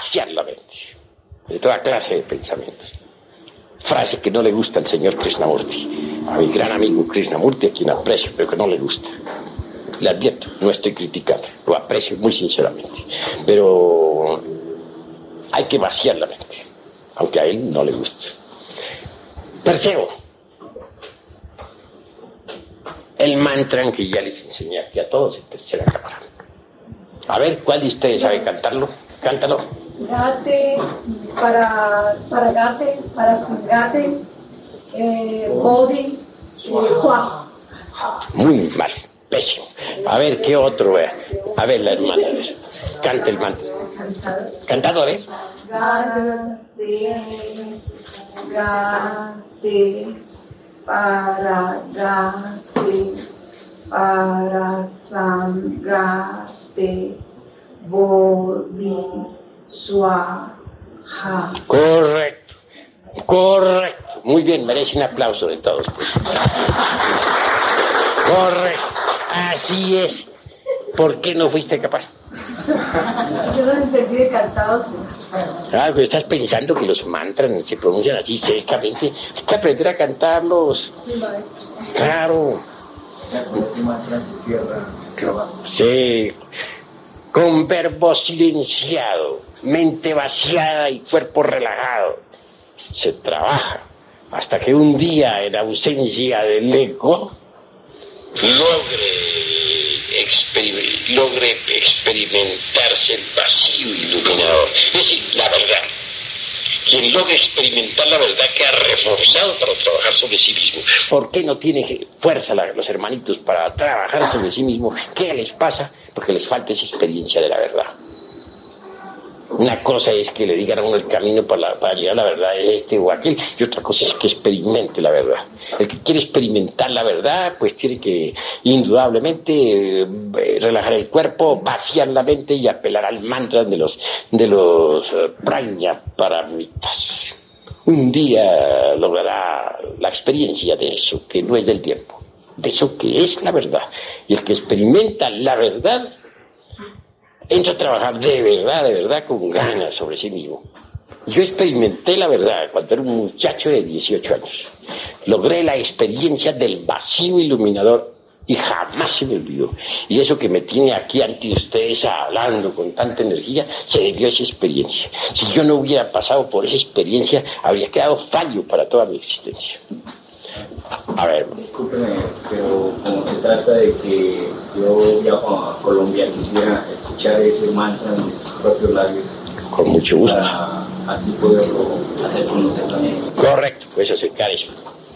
vaciar la mente de toda clase de pensamientos. Frase que no le gusta al señor Krishnamurti, a mi gran amigo Krishnamurti, a quien aprecio, pero que no le gusta. Le advierto, no estoy criticando, lo aprecio muy sinceramente, pero hay que vaciar la mente, aunque a él no le guste. Tercero, el mantra que ya les enseñé aquí a todos en tercera cámara. A ver, ¿cuál de ustedes sabe cantarlo? Cántalo. Gate, para gate, para gate, body, swaha. Muy mal, pésimo. A ver, ¿qué otro? A ver, la hermana, a ver. Canta el mantra. Cantado, a ver. Gate, para sangate, body, swaha. Correcto, correcto. Muy bien, merece un aplauso de todos, pues. Correcto, así es. ¿Por qué no fuiste capaz? Yo no entendí de cantados. Ah, pues estás pensando que los mantras se pronuncian así secamente. Hay que aprender a cantarlos. Claro. O sea, con ese mantra se cierra. Sí. Con verbo silenciado, mente vaciada y cuerpo relajado. Se trabaja hasta que un día, en ausencia del ego, logre experimentarse el vacío iluminador. Es decir, la verdad. Quien logre experimentar la verdad queda reforzado para trabajar sobre sí mismo. ¿Por qué no tiene fuerza los hermanitos para trabajar sobre sí mismo? ¿Qué les pasa? Porque les falta esa experiencia de la verdad. Una cosa es que le digan a uno el camino para llegar a la verdad es este o aquel, y otra cosa es que experimente la verdad. El que quiere experimentar la verdad, pues tiene que indudablemente relajar el cuerpo, vaciar la mente y apelar al mantra de los prajna paramitas. Un día logrará la experiencia de eso, que no es del tiempo, de eso que es la verdad. Y el que experimenta la verdad entra a trabajar de verdad, con ganas sobre sí mismo. Yo experimenté la verdad cuando era un muchacho de 18 años. Logré la experiencia del vacío iluminador y jamás se me olvidó. Y eso que me tiene aquí ante ustedes hablando con tanta energía, se debió a esa experiencia. Si yo no hubiera pasado por esa experiencia, habría quedado fallo para toda mi existencia. A ver. Discúlpeme, pero como se trata de que yo viajo a Colombia, quisiera escuchar ese mantra en sus propios labios. Con mucho gusto. Para así poderlo hacer conocer también. Correcto, pues acercar eso.